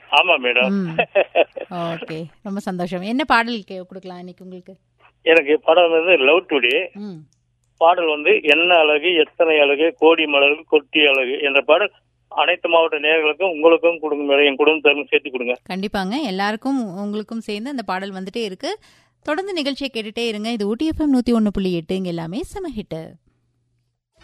ஆமா madam. Okay, ரொம்ப சந்தோஷம். என்ன பாடல் கொடுக்கலாம் இன்னைக்கு உங்களுக்கு? எனக்கு படம் வந்து லவ் டுடே. பாடல் வந்து என்ன அழகு எத்தனை அழகு கோடி மலர்கள் கொட்டி அழகு என்ற பாடல் அனைத்து மாவட்ட நேயர்களுக்கும் உங்களுக்கும் கொடுங்க மேடம், என் குடும்பத்தினரும் சேர்த்து கொடுங்க. கண்டிப்பாங்க, எல்லாருக்கும் உங்களுக்கும் சேர்ந்து அந்த பாடல் வந்துட்டே இருக்கு. தொடர்ந்து நிகழ்ச்சியை கேட்டுட்டே இருங்க. இது ஊட்டி FM 101.8, இங்க எல்லாமே செம ஹிட்.